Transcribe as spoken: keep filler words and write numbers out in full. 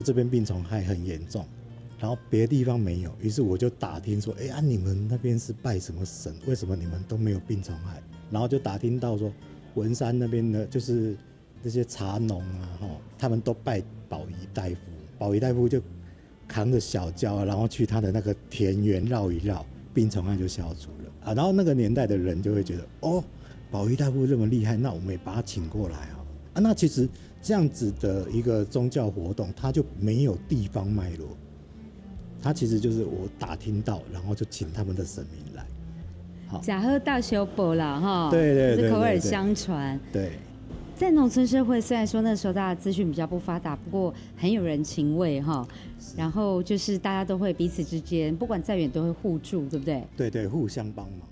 这边病虫害很严重，然后别的地方没有，于是我就打听说，哎、啊，你们那边是拜什么神？为什么你们都没有病虫害？然后就打听到说，文山那边的，就是这些茶农啊，哈，他们都拜保仪大夫，保仪大夫就扛着小轿，然后去他的那个田园绕一绕，病虫害就消除了啊。然后那个年代的人就会觉得，哦，保仪大夫这么厉害，那我们也把他请过来啊。啊，那其实这样子的一个宗教活动，它就没有地方脉络，它其实就是我打听到，然后就请他们的神明来。好， 假喝大修补啦，哈， 对对对， 是口耳相传。 对， 在农村社会，虽然说那时候大家资讯比较不发达，不过很有人情味哈。然后就是大家都会彼此之间，不管再远都会互助，对不对？ 对对，互相帮忙。